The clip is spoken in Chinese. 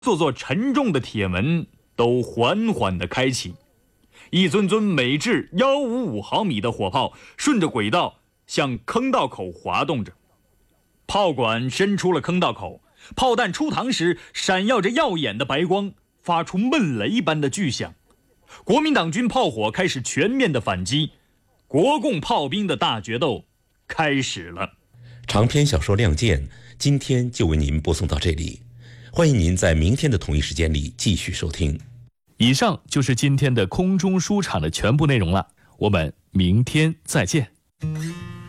座座沉重的铁门都缓缓地开启，一尊尊每至155毫米的火炮顺着轨道向坑道口滑动着。炮管伸出了坑道口，炮弹出膛时闪耀着耀眼的白光，发出闷雷般的巨响。国民党军炮火开始全面的反击，国共炮兵的大决斗开始了。 长篇小说《亮剑》今天就为您播送到这里，欢迎您在明天的同一时间里继续收听。 以上就是今天的空中书场的全部内容了，我们明天再见。